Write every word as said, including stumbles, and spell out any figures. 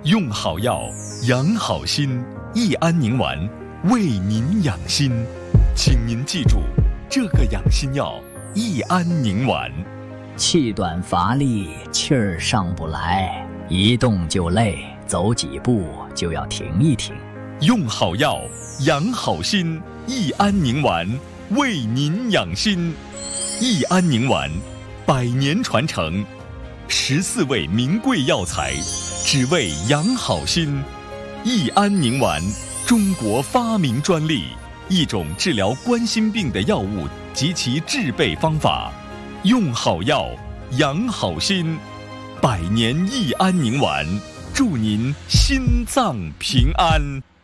用好药，养好心，益安宁丸为您养心。请您记住，这个养心药益安宁丸。 气短乏力，气儿上不来，一动就累，走几步就要停一停。 用好药，养好心，益安宁丸为您养心。益安宁丸，百年传承，十四味名贵药材，只为养好心。益安宁丸，中国发明专利，一种治疗冠心病的药物及其制备方法。用好药，养好心，百年益安宁丸，祝您心脏平安。